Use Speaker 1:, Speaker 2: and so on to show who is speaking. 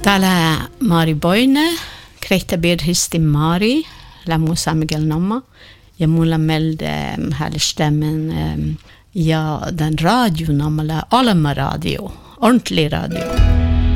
Speaker 1: Tala Mari Boine, Kreta bir histi Mari, la Musa Miguel Namma. Jag mulla melde här stämmen ja den radio namala Alma radio, ordentlig radio.